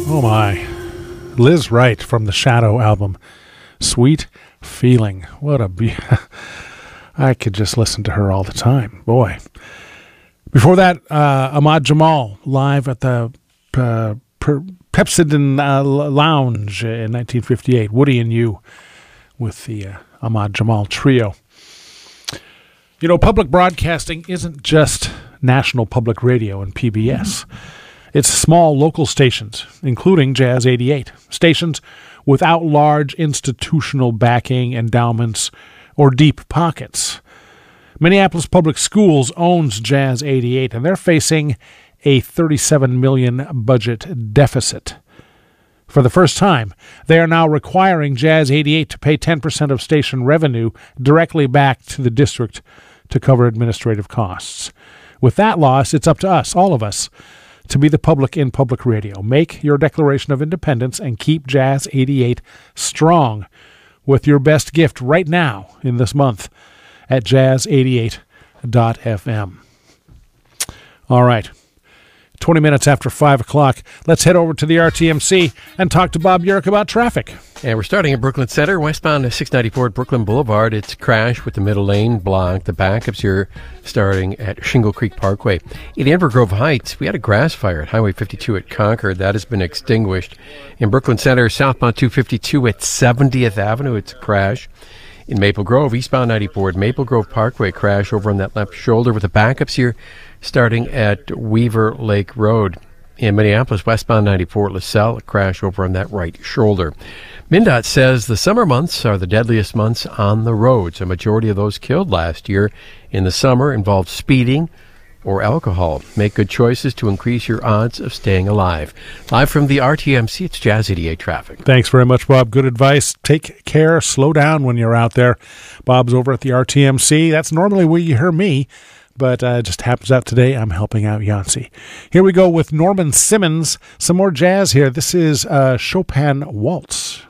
Oh my. Liz Wright from the Shadow album. Sweet Feeling. What a I could just listen to her all the time. Boy. Before that, Ahmad Jamal live at the Pepsidon Lounge in 1958. Woody and You with the Ahmad Jamal Trio. You know, public broadcasting isn't just National Public Radio and PBS. It's small local stations, including Jazz 88, stations without large institutional backing, endowments, or deep pockets. Minneapolis Public Schools owns Jazz 88, and they're facing a $37 million budget deficit. For the first time, they are now requiring Jazz 88 to pay 10% of station revenue directly back to the district to cover administrative costs. With that loss, it's up to us, all of us, to be the public in public radio. Make your declaration of independence and keep Jazz 88 strong with your best gift right now in this month at jazz88.fm. All right. 20 minutes after 5 o'clock, let's head over to the RTMC and talk to Bob Urich about traffic. And we're starting at Brooklyn Center, westbound 694 at Brooklyn Boulevard. It's crashed with the middle lane blocked. The backups here starting at Shingle Creek Parkway. In Inver Grove Heights, we had a grass fire at Highway 52 at Concord. That has been extinguished. In Brooklyn Center, southbound 252 at 70th Avenue, it's a crash. In Maple Grove, eastbound 94 at Maple Grove Parkway, crash over on that left shoulder with the backups here starting at Weaver Lake Road. In Minneapolis, westbound 94 at LaSalle, a crash over on that right shoulder. MnDOT says the summer months are the deadliest months on the roads. A majority of those killed last year in the summer involved speeding or alcohol. Make good choices to increase your odds of staying alive. Live from the RTMC, it's Jazz 88 Traffic. Thanks very much, Bob. Good advice. Take care. Slow down when you're out there. Bob's over at the RTMC. That's normally where you hear me, but it just happens out today. I'm helping out Yancey. Here we go with Norman Simmons. Some more jazz here. This is Chopin Waltz.